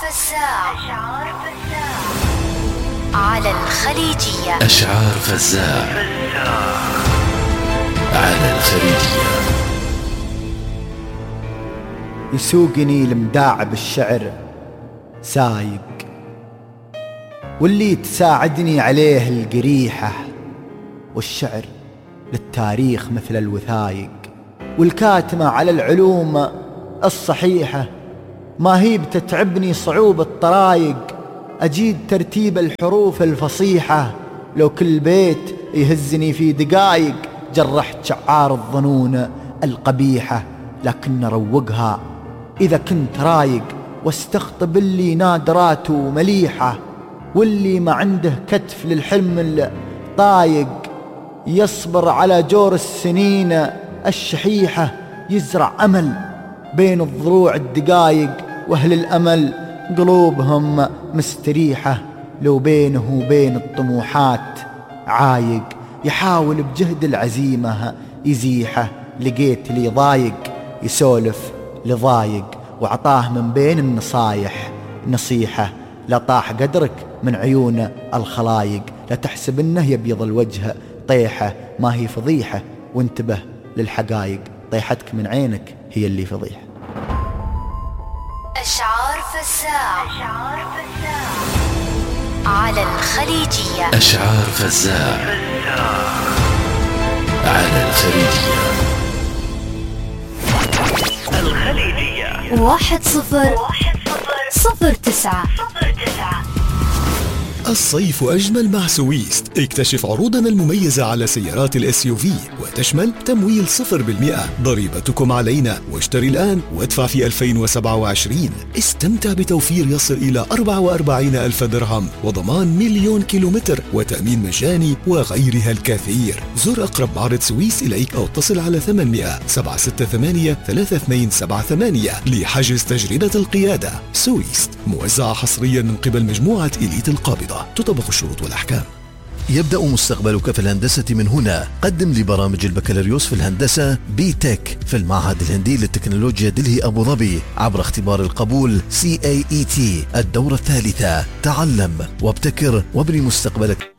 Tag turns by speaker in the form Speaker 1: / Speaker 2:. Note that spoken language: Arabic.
Speaker 1: فزاع على الخليجية.
Speaker 2: أشعار فزاع على الخليجية.
Speaker 3: يسوقني المداع بالشعر سايق، واللي تساعدني عليه القريحة، والشعر للتاريخ مثل الوثايق، والكاتمة على العلوم الصحيحة. ما هي بتتعبني صعوبة طرايق، أجيد ترتيب الحروف الفصيحة. لو كل بيت يهزني في دقايق، جرحت شعار الظنون القبيحة. لكن روقها إذا كنت رايق، واستخطب اللي نادراته مليحة، واللي ما عنده كتف للحلم الطايق، يصبر على جور السنين الشحيحة. يزرع أمل بين الضلوع الدقايق، وأهل الأمل قلوبهم مستريحة. لو بينه وبين الطموحات عايق، يحاول بجهد العزيمة يزيحه. لقيت لي ضايق يسولف لضايق، وعطاه من بين النصايح نصيحة. لا طاح قدرك من عيون الخلايق، لا تحسب انه يبيض الوجه طيحة. ما هي فضيحة وانتبه للحقايق، طيحتك من عينك هي اللي فضيحة.
Speaker 1: أشعار فزاع على الخليجية.
Speaker 2: أشعار فزاع على الخليجية.
Speaker 1: 1009.
Speaker 4: الصيف أجمل مع سويست. اكتشف عروضنا المميزة على سيارات الSUV، وتشمل تمويل 0%، ضريبتكم علينا، واشتري الآن وادفع في 2027. استمتع بتوفير يصل إلى 44,000 درهم، وضمان 1,000,000 كيلومتر، وتأمين مجاني، وغيرها الكثير. زر أقرب معرض سويس إليك، أو اتصل على 800-768-3278 لحجز تجربة القيادة. سويست، موزعة حصريا من قبل مجموعة إليت القابضة. تطبق الشروط والأحكام.
Speaker 5: يبدأ مستقبلك في الهندسة من هنا. قدم لبرامج البكالوريوس في الهندسة BTech في المعهد الهندي للتكنولوجيا دلهي أبو ظبي، عبر اختبار القبول CAET الدورة الثالثة. تعلم وابتكر وابني مستقبلك.